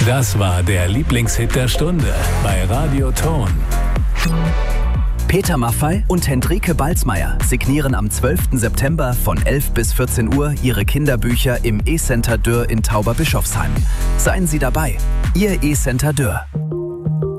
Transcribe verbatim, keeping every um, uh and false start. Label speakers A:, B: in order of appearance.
A: Das war der Lieblingshit der Stunde bei Radio Ton.
B: Peter Maffay und Hendrike Balzmeier signieren am zwölften September von elf bis vierzehn Uhr ihre Kinderbücher im E-Center Dürr in Tauberbischofsheim. Seien Sie dabei, Ihr E-Center Dürr.